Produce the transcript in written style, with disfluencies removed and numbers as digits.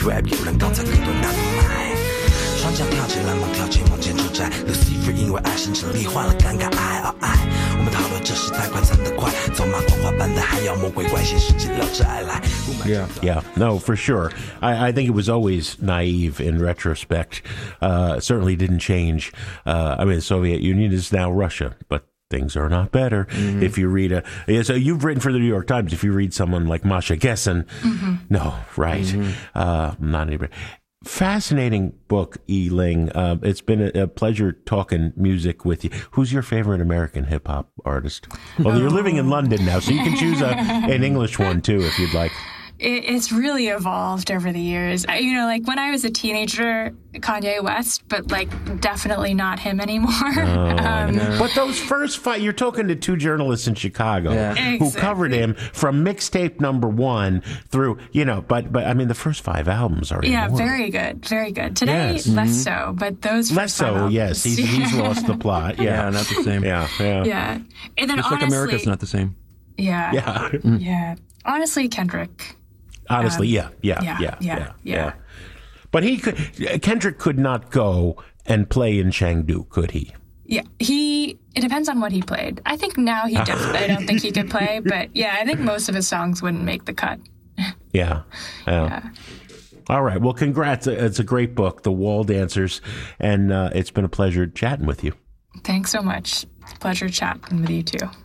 rap， 有人刚才歌都难买。双脚跳起蓝芒跳进梦见住宅 Lucifer 因为爱生成力换了尴尬爱哦爱我们讨论这时代快餐得快走马观花般的还要魔鬼怪现世界聊斋来 Yeah, no, for sure. I think it was always naive in retrospect. Certainly didn't change. I mean, the Soviet Union is now Russia, but things are not better. If you read so you've written for the New York Times. If you read someone like Masha Gessen, no, right. Not anybody. Fascinating book, Yi-Ling. It's been a pleasure talking music with you. Who's your favorite American hip-hop artist? Well, you're living in London now, so you can choose an English one, too, if you'd like. It's really evolved over the years. Like when I was a teenager, Kanye West, but like definitely not him anymore. But those first five, you're talking to two journalists in Chicago who covered him from mixtape number 1 through, but I mean, the first 5 albums are immortal. Very good, very good. Today, less so, but those first less so, albums, yes. He's lost the plot. Yeah, not the same. Yeah. And then Just honestly, like America's not the same. Yeah. Honestly, Kendrick. Honestly, yeah. But Kendrick could not go and play in Chengdu, could he? Yeah, it depends on what he played. I think now I don't think he could play, but yeah, I think most of his songs wouldn't make the cut. Yeah. All right. Well, congrats. It's a great book, The Wall Dancers, and it's been a pleasure chatting with you. Thanks so much. It's a pleasure chatting with you too.